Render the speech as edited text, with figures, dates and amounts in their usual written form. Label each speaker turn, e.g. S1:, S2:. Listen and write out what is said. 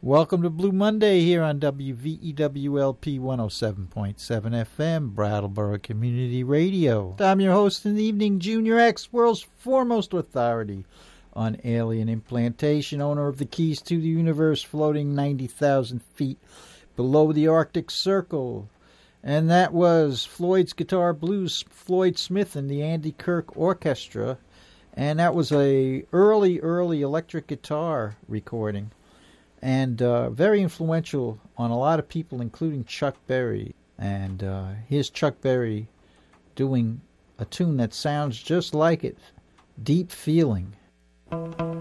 S1: Welcome to Blue Monday here on WVEWLP 107.7 FM, Brattleboro Community Radio. I'm your host in the evening, Junior X, world's foremost authority on alien implantation, owner of the keys to the universe, floating 90,000 feet below the Arctic Circle. And that was Floyd's Guitar Blues, Floyd Smith and the Andy Kirk Orchestra. And that was a early electric guitar recording. And very influential on a lot of people, including Chuck Berry. And here's Chuck Berry doing a tune that sounds just like it, Deep Feeling.